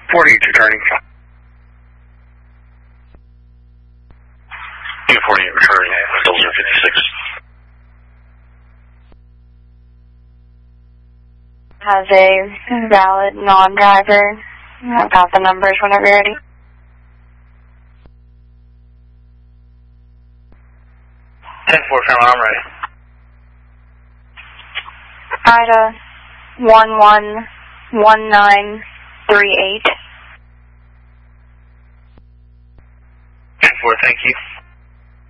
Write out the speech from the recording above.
42 turning. 248 returning, still 056. Has a valid non-driver. I've got the numbers whenever you're ready. I'm ready. Ida 111938. 10-4, thank you.